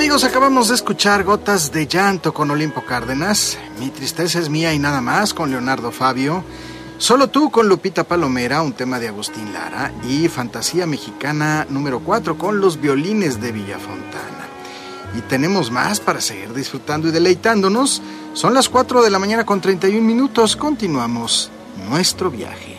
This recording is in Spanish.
amigos, acabamos de escuchar Gotas de Llanto con Olimpo Cárdenas, Mi Tristeza es Mía y Nada Más con Leonardo Fabio, Solo Tú con Lupita Palomera, un tema de Agustín Lara, y Fantasía Mexicana número 4 con Los Violines de Villafontana. Y tenemos más para seguir disfrutando y deleitándonos. Son las 4 de la mañana con 31 minutos. Continuamos nuestro viaje.